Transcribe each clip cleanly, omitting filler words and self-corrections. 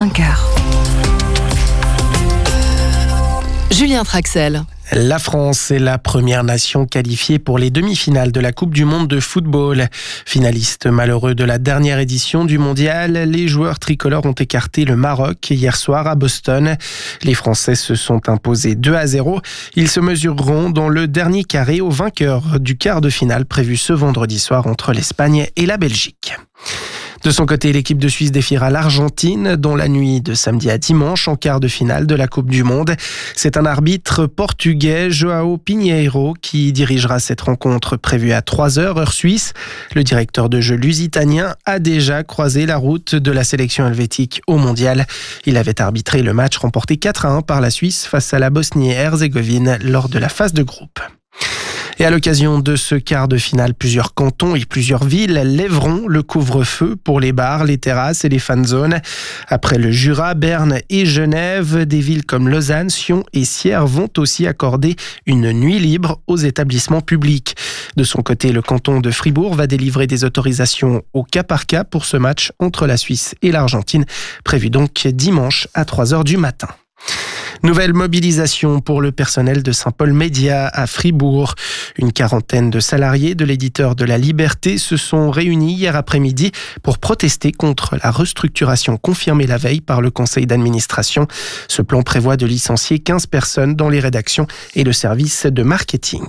5h. Julien Traxel. La France est la première nation qualifiée pour les demi-finales de la Coupe du Monde de football. Finaliste malheureux de la dernière édition du mondial, les joueurs tricolores ont écarté le Maroc hier soir à Boston. Les Français se sont imposés 2-0. Ils se mesureront dans le dernier carré aux vainqueurs du quart de finale prévu ce vendredi soir entre l'Espagne et la Belgique. De son côté, l'équipe de Suisse défiera l'Argentine dans la nuit de samedi à dimanche en quart de finale de la Coupe du Monde. C'est un arbitre portugais, João Pinheiro, qui dirigera cette rencontre prévue à 3h heure suisse. Le directeur de jeu lusitanien a déjà croisé la route de la sélection helvétique au mondial. Il avait arbitré le match remporté 4-1 par la Suisse face à la Bosnie-Herzégovine lors de la phase de groupe. Et à l'occasion de ce quart de finale, plusieurs cantons et plusieurs villes lèveront le couvre-feu pour les bars, les terrasses et les fan zones. Après le Jura, Berne et Genève, des villes comme Lausanne, Sion et Sierre vont aussi accorder une nuit libre aux établissements publics. De son côté, le canton de Fribourg va délivrer des autorisations au cas par cas pour ce match entre la Suisse et l'Argentine, prévu donc dimanche à 3h du matin. Nouvelle mobilisation pour le personnel de Saint-Paul Média à Fribourg. Une quarantaine de salariés de l'éditeur de La Liberté se sont réunis hier après-midi pour protester contre la restructuration confirmée la veille par le conseil d'administration. Ce plan prévoit de licencier 15 personnes dans les rédactions et le service de marketing.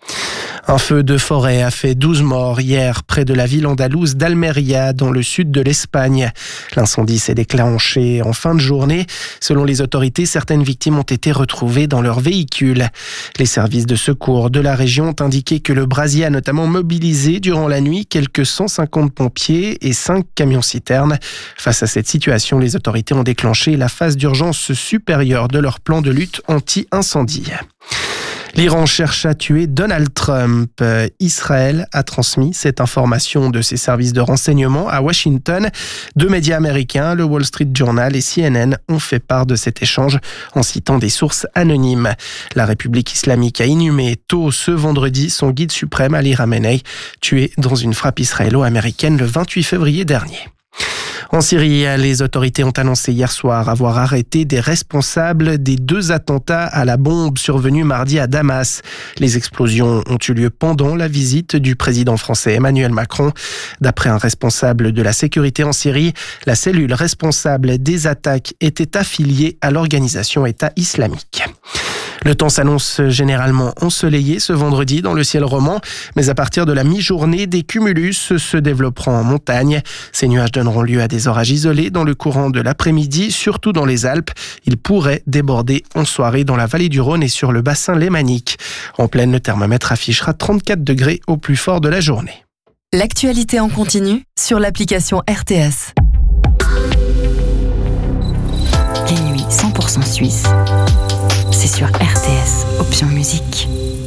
Un feu de forêt a fait 12 morts hier près de la ville andalouse d'Almeria dans le sud de l'Espagne. L'incendie s'est déclenché en fin de journée. Selon les autorités, certaines victimes ont été retrouvées dans leur véhicule. Les services de secours de la région ont indiqué que le brasier a notamment mobilisé durant la nuit quelques 150 pompiers et 5 camions-citernes. Face à cette situation, les autorités ont déclenché la phase d'urgence supérieure de leur plan de lutte anti-incendie. L'Iran cherche à tuer Donald Trump. Israël a transmis cette information de ses services de renseignement à Washington. 2 médias américains, le Wall Street Journal et CNN, ont fait part de cet échange en citant des sources anonymes. La République islamique a inhumé tôt ce vendredi son guide suprême Ali Khamenei, tué dans une frappe israélo-américaine le 28 février dernier. En Syrie, les autorités ont annoncé hier soir avoir arrêté des responsables des 2 attentats à la bombe survenus mardi à Damas. Les explosions ont eu lieu pendant la visite du président français Emmanuel Macron. D'après un responsable de la sécurité en Syrie, la cellule responsable des attaques était affiliée à l'organisation État islamique. Le temps s'annonce généralement ensoleillé ce vendredi dans le ciel roman, mais à partir de la mi-journée, des cumulus se développeront en montagne. Ces nuages donneront lieu à des orages isolés dans le courant de l'après-midi, surtout dans les Alpes. Ils pourraient déborder en soirée dans la vallée du Rhône et sur le bassin lémanique. En pleine, le thermomètre affichera 34 degrés au plus fort de la journée. L'actualité en continu sur l'application RTS. Les nuits 100% suisses. C'est sur RTS, option musique.